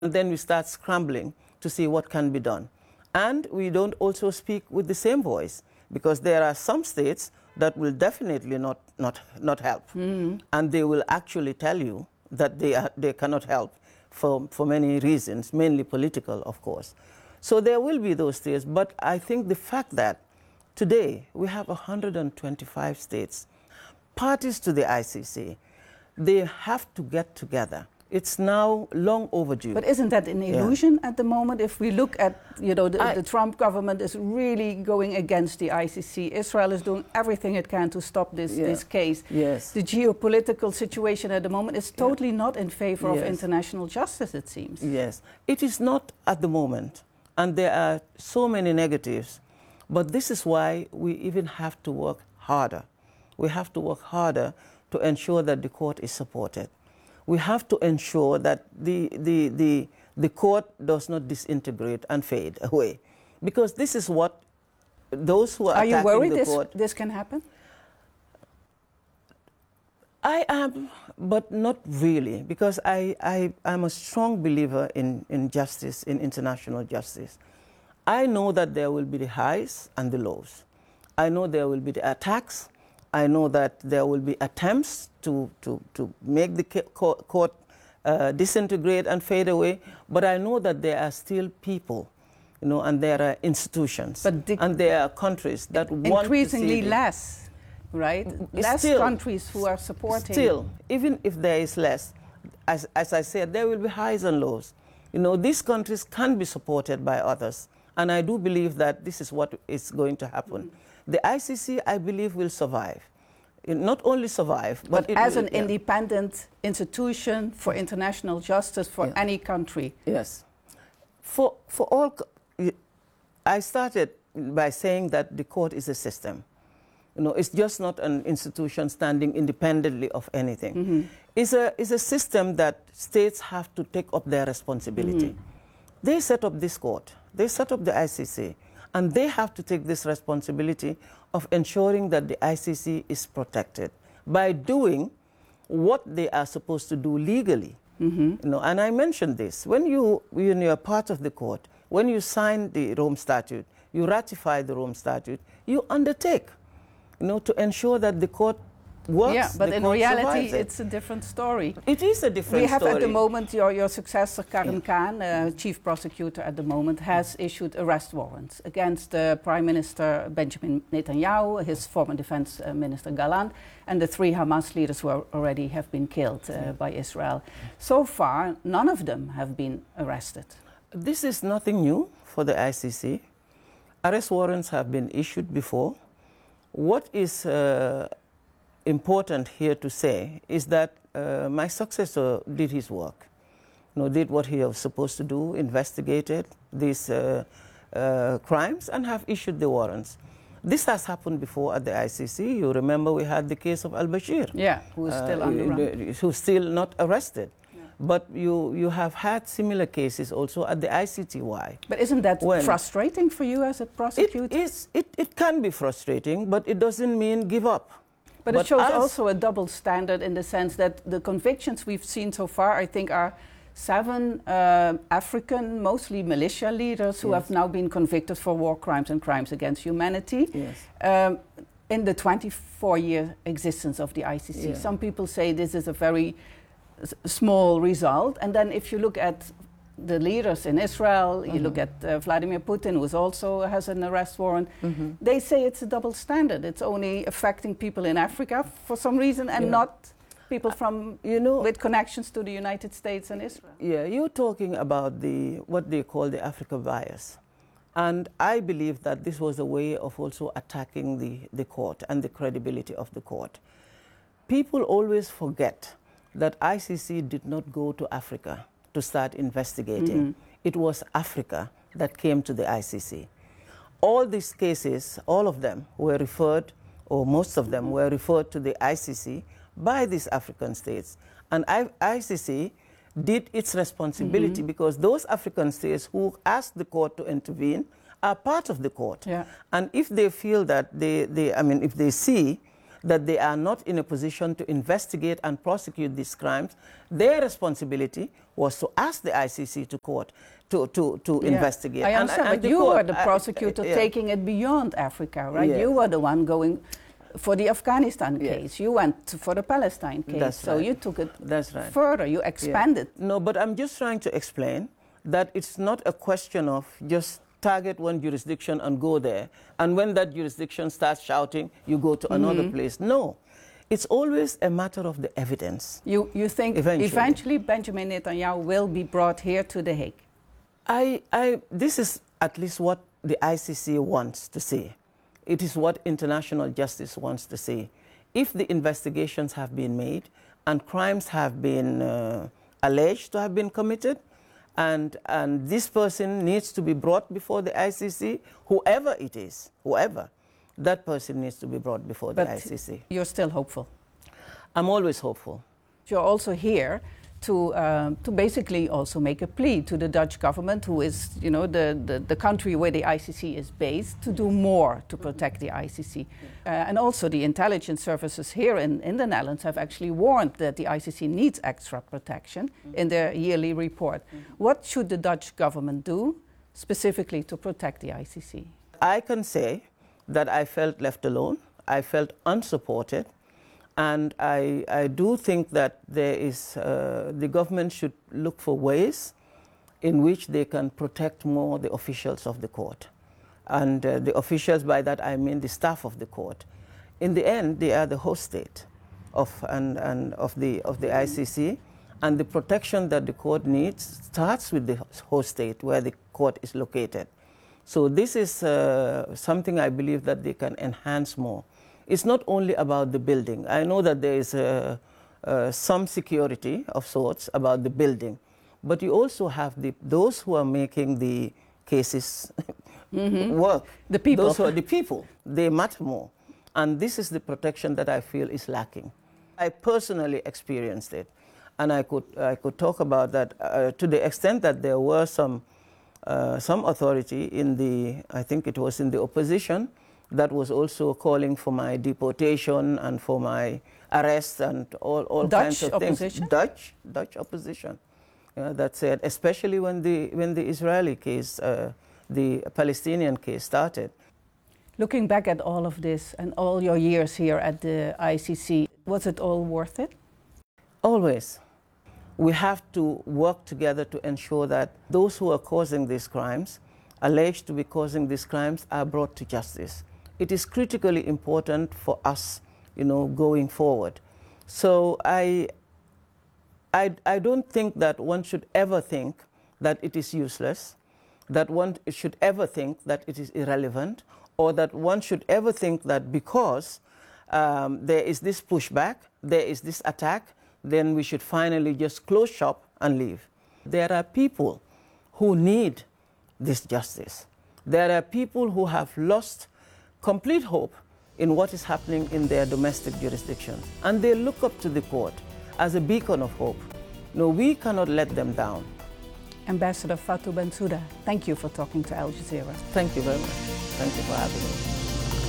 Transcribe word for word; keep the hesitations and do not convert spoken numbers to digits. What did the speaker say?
And then we start scrambling to see what can be done. And we don't also speak with the same voice, because there are some states that will definitely not, not, not help. Mm-hmm. And they will actually tell you that they, are, they cannot help for, for many reasons, mainly political, of course. So there will be those states, but I think the fact that today we have one hundred twenty-five states, parties to the I C C, they have to get together. It's now long overdue. But isn't that an illusion yeah. at the moment? If we look at, you know, the, I, the Trump government is really going against the I C C. Israel is doing everything it can to stop this, yeah. this case. Yes. The geopolitical situation at the moment is totally yeah. not in favor yes. of international justice, it seems. Yes, it is not at the moment. And there are so many negatives. But this is why we even have to work harder. We have to work harder to ensure that the court is supported. We have to ensure that the, the, the, the court does not disintegrate and fade away. Because this is what those who are, are attacking you worried the this, court... this can happen? I am, but not really, because I, I, I'm a strong believer in, in justice, in international justice. I know that there will be the highs and the lows. I know there will be the attacks. I know that there will be attempts to, to, to make the court uh, disintegrate and fade away, but I know that there are still people, you know, and there are institutions, but the, and there are countries that want to see increasingly less, right? Less still, countries who are supporting. Still, even if there is less, as, as I said, there will be highs and lows. You know, these countries can be supported by others, and I do believe that this is what is going to happen. Mm-hmm. The I C C, I believe, will survive. It not only survive, but, but it as will, an yeah. independent institution for international justice for yeah. any country. Yes. For, for all, I started by saying that the court is a system. You know, it's just not an institution standing independently of anything. Mm-hmm. It's a, it's a system that states have to take up their responsibility. Mm-hmm. They set up this court. They set up the I C C. And they have to take this responsibility of ensuring that the I C C is protected by doing what they are supposed to do legally. Mm-hmm. You know, and I mentioned this. When, you, when you are part of the court, when you sign the Rome Statute, you ratify the Rome Statute, you undertake, you know, to ensure that the court works. Yeah, but the in court reality, it. it's a different story. It is a different we have story. At the moment, your, your successor, Karim yeah. Khan, uh, chief prosecutor at the moment, has issued arrest warrants against uh, Prime Minister Benjamin Netanyahu, his former defense uh, minister Gallant, and the three Hamas leaders who are already have been killed uh, yeah. by Israel. So far, none of them have been arrested. This is nothing new for the I C C. Arrest warrants have been issued before. What is uh, important here to say is that uh, my successor did his work, you know, did what he was supposed to do, investigated these uh, uh, crimes and have issued the warrants. This has happened before at the I C C. You remember we had the case of al-Bashir. Yeah, who is still uh, on the run. Who's still not arrested. Yeah. But you, you have had similar cases also at the I C T Y. But isn't that when frustrating for you as a prosecutor? It, is, it, it can be frustrating, but it doesn't mean give up. But, but it shows also a double standard in the sense that the convictions we've seen so far, I think, are seven uh, African, mostly militia leaders who yes. have now been convicted for war crimes and crimes against humanity. Yes. Um, in the twenty-four year existence of the I C C. Yeah. Some people say this is a very s small result. And then if you look at the leaders in Israel, mm-hmm. you look at uh, Vladimir Putin, who also has an arrest warrant, mm-hmm. they say it's a double standard. It's only affecting people in Africa for some reason and yeah. not people from, you know, with connections to the United States and Israel. Yeah, you're talking about the what they call the Africa bias. And I believe that this was a way of also attacking the, the court and the credibility of the court. People always forget that I C C did not go to Africa to start investigating. Mm-hmm. It was Africa that came to the I C C. All these cases, all of them were referred, or most of them were referred to the I C C by these African states. And I C C did its responsibility mm-hmm. because those African states who asked the court to intervene are part of the court. Yeah. And if they feel that they, they, I mean, if they see that they are not in a position to investigate and prosecute these crimes, their responsibility was to ask the I C C to court to, to, to yeah. investigate. I understand, and, and but you court, were the prosecutor uh, yeah. taking it beyond Africa, right? Yeah. You were the one going for the Afghanistan yeah. case. You went to, for the Palestine case. That's so right. you took it That's right. further. You expanded. Yeah. No, but I'm just trying to explain that it's not a question of just target one jurisdiction and go there. And when that jurisdiction starts shouting, you go to mm-hmm. another place. No. It's always a matter of the evidence. You, you think eventually. eventually Benjamin Netanyahu will be brought here to The Hague? I, I, this is at least what the I C C wants to see. It is what international justice wants to see. If the investigations have been made and crimes have been uh, alleged to have been committed, and, and this person needs to be brought before the I C C, whoever it is, whoever, that person needs to be brought before but the I C C. You're still hopeful? I'm always hopeful. You're also here to, um, to basically also make a plea to the Dutch government, who is, you know, the, the, the country where the I C C is based, to do more to protect the I C C. Uh, and also the intelligence services here in, in the Netherlands have actually warned that the I C C needs extra protection mm-hmm. in their yearly report. Mm-hmm. What should the Dutch government do specifically to protect the I C C? I can say that I felt left alone, I felt unsupported, and I, I do think that there is, uh, the government should look for ways in which they can protect more the officials of the court. And uh, the officials, by that I mean the staff of the court. In the end, they are the host state of, and, and of, the, of the I C C, and the protection that the court needs starts with the host state where the court is located. So this is uh, something I believe that they can enhance more. It's not only about the building. I know that there is uh, uh, some security of sorts about the building, but you also have the, those who are making the cases mm-hmm. work. The people. Those who are the people. They matter more. And this is the protection that I feel is lacking. I personally experienced it. And I could, I could talk about that uh, to the extent that there were some, uh, some authority in the, I think it was in the opposition, that was also calling for my deportation and for my arrest and all, all kinds of opposition? things. Dutch Dutch opposition. Yeah, that said, especially when the, when the Israeli case, uh, the Palestinian case started. Looking back at all of this and all your years here at the I C C, was it all worth it? Always. We have to work together to ensure that those who are causing these crimes, alleged to be causing these crimes, are brought to justice. It is critically important for us, you know, going forward. So I, I, I don't think that one should ever think that it is useless, that one should ever think that it is irrelevant, or that one should ever think that because um, there is this pushback, there is this attack, then we should finally just close shop and leave. There are people who need this justice. There are people who have lost complete hope in what is happening in their domestic jurisdictions. And they look up to the court as a beacon of hope. No, we cannot let them down. Ambassador Fatou Bensouda, thank you for talking to Al Jazeera. Thank you very much. Thank you for having me.